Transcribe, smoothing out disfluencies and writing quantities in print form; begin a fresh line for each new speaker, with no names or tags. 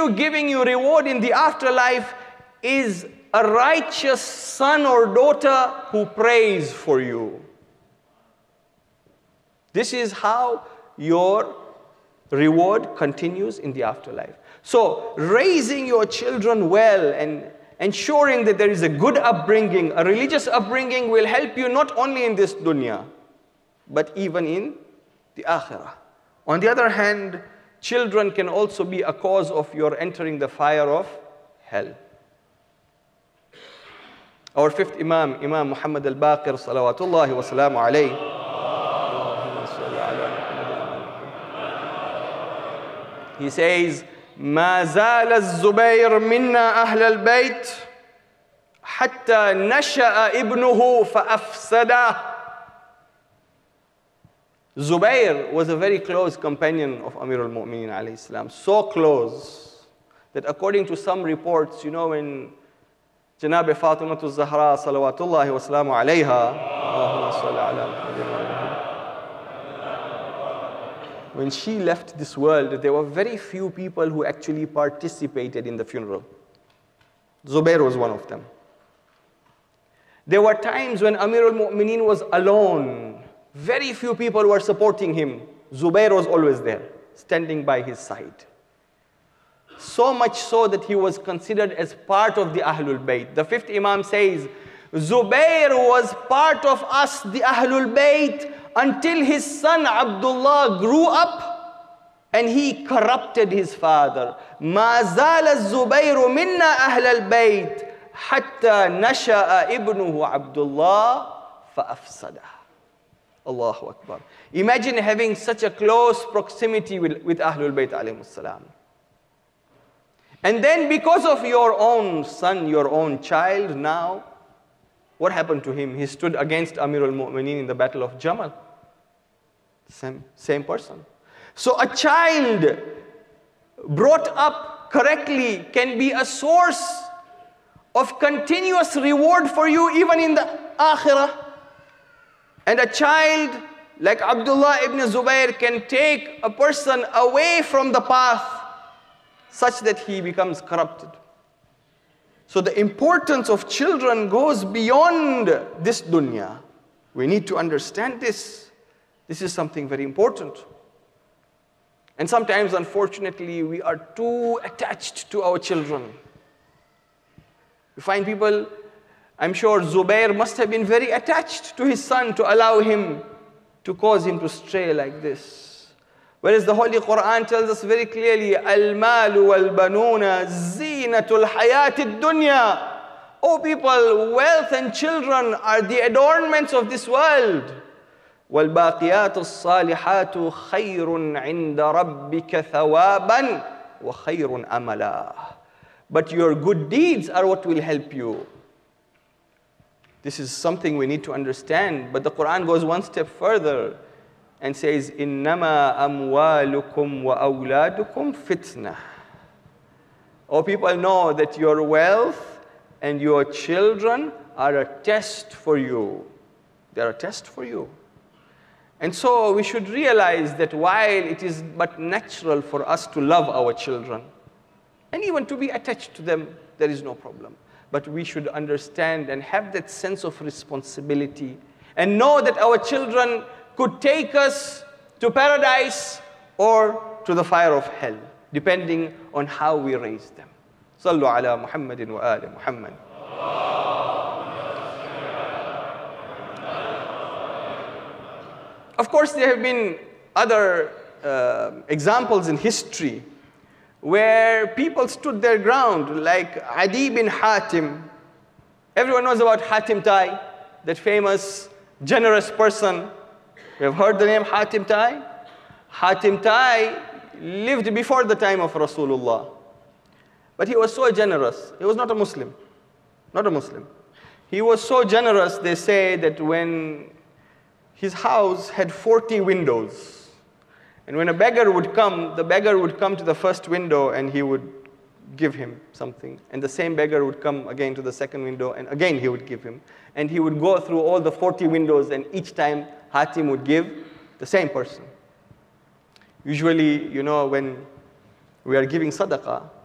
continue giving you reward in the afterlife is a righteous son or daughter who prays for you. This is how your reward continues in the afterlife. So, raising your children well and ensuring that there is a good upbringing, a religious upbringing, will help you not only in this dunya, but even in the akhirah. On the other hand, children can also be a cause of your entering the fire of hell. Our fifth Imam, Imam Muhammad al-Baqir, salawatullahi wa salamu alayhi, he says, ما زال الزبير منا أهل البيت حتى نشأ ابنه فأفسده. Zubayr was a very close companion of Amir al-Mu'mineen alayhi salam. So close that according to some reports, you know, when Janab Fatimatu Zahra salawatullahi wa salamu alayha, when she left this world, there were very few people who actually participated in the funeral. Zubayr was one of them. There were times when Amir al-Mu'mineen was alone. Very few people were supporting him. Zubayr was always there, standing by his side. So much so that he was considered as part of the Ahlul Bayt. The fifth Imam says, Zubayr was part of us, the Ahlul Bayt, until his son Abdullah grew up and he corrupted his father. ما زال الزبير منا أهل البيت حتى نشأ ابنه عبد الله فأفسده. Allahu Akbar. Imagine having such a close proximity with Ahlul Bayt alayhimus salam. And then because of your own son, your own child now, what happened to him? He stood against Amir al-Mu'mineen in the battle of Jamal. Same person. So a child brought up correctly can be a source of continuous reward for you even in the akhirah. And a child like Abdullah ibn Zubayr can take a person away from the path such that he becomes corrupted. So the importance of children goes beyond this dunya. We need to understand this. This is something very important. And sometimes, unfortunately, we are too attached to our children. We find people, I'm sure Zubayr must have been very attached to his son to allow him, to cause him to stray like this. Whereas the Holy Quran tells us very clearly, Al-malu wal-banuna zinatul hayati dunya. Oh people, wealth and children are the adornments of this world. وَالْبَاقِيَاتُ الصَّالِحَاتُ خَيْرٌ عِنْدَ رَبِّكَ ثَوَابًا وَخَيْرٌ أَمَلًا. But your good deeds are what will help you. This is something we need to understand. But the Quran goes one step further and says, إِنَّمَا أَمْوَالُكُمْ وَأَوْلَادُكُمْ فِتْنَةٌ. Oh, people, know that your wealth and your children are a test for you. They are a test for you. And so we should realize that while it is but natural for us to love our children, and even to be attached to them, there is no problem. But we should understand and have that sense of responsibility and know that our children could take us to paradise or to the fire of hell, depending on how we raise them. Sallu ala Muhammadin wa ali Muhammad. Of course, there have been other examples in history where people stood their ground, like Adi bin Hatim. Everyone knows about Hatim Tai, that famous, generous person. You have heard the name Hatim Tai? Hatim Tai lived before the time of Rasulullah. But he was so generous. He was not a Muslim. Not a Muslim. He was so generous, they say, that when his house had 40 windows. And when a beggar would come, the beggar would come to the first window and he would give him something. And the same beggar would come again to the second window and again he would give him. And he would go through all the 40 windows and each time Hatim would give the same person. Usually, you know, when we are giving sadaqah,